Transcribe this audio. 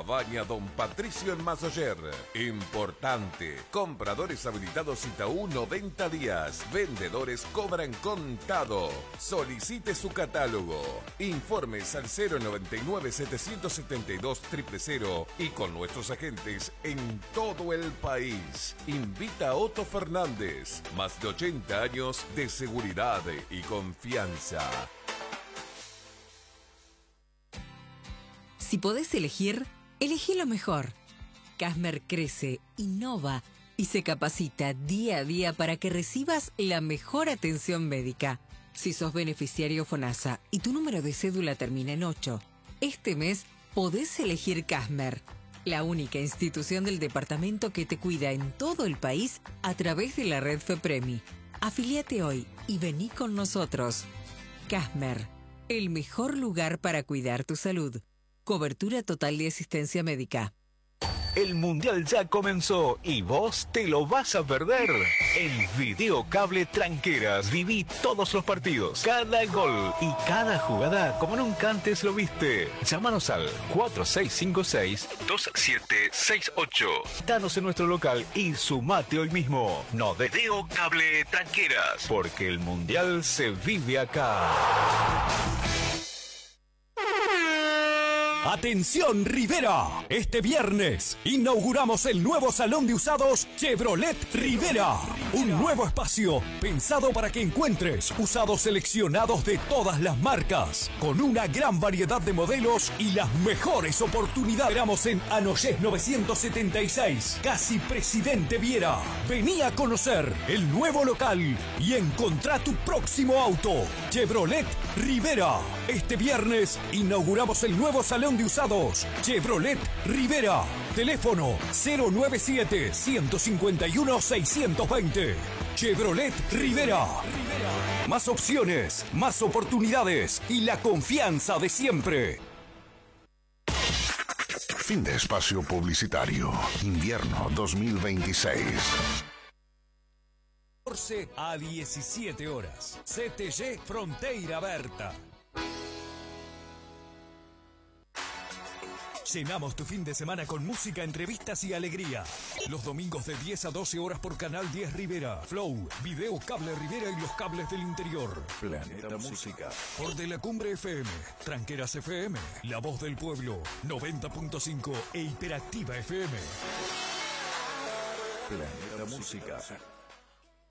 Cabaña Don Patricio en Mazoyer. Importante. Compradores habilitados Itaú 90 días. Vendedores cobran contado. Solicite su catálogo. Informes al 099-772-000 y con nuestros agentes en todo el país. Invita a Otto Fernández. Más de 80 años de seguridad y confianza. Si podés elegir, elegí lo mejor. Casmer crece, innova y se capacita día a día para que recibas la mejor atención médica. Si sos beneficiario FONASA y tu número de cédula termina en 8, este mes podés elegir Casmer, la única institución del departamento que te cuida en todo el país a través de la red FEPREMI. Afiliate hoy y vení con nosotros. Casmer, el mejor lugar para cuidar tu salud. Cobertura total de asistencia médica. El Mundial ya comenzó y vos te lo vas a perder. En Videocable Tranqueras viví todos los partidos, cada gol y cada jugada como nunca antes lo viste. Llámanos al 4656-2768. Danos en nuestro local y sumate hoy mismo. No de Videocable Tranqueras, porque el Mundial se vive acá. ¡Atención, Rivera! Este viernes inauguramos el nuevo salón de usados Chevrolet Rivera. Un nuevo espacio pensado para que encuentres usados seleccionados de todas las marcas, con una gran variedad de modelos y las mejores oportunidades. Esperamos en Anoyés 976, casi Presidente Viera. Vení a conocer el nuevo local y encontrá tu próximo auto. Chevrolet Rivera. Este viernes inauguramos el nuevo salón de usados Chevrolet Rivera. Teléfono 097-151-620. Chevrolet Rivera. Más opciones, más oportunidades y la confianza de siempre. Fin de espacio publicitario. Invierno 2026. 14 a 17 horas. CTG Fronteira Aberta. Llenamos tu fin de semana con música, entrevistas y alegría. Los domingos de 10 a 12 horas por Canal 10 Rivera. Flow, Video Cable Rivera y los cables del interior. Planeta Música. Por De la Cumbre FM, Tranqueras FM, La Voz del Pueblo, 90.5 e Hiperactiva FM. Planeta Música.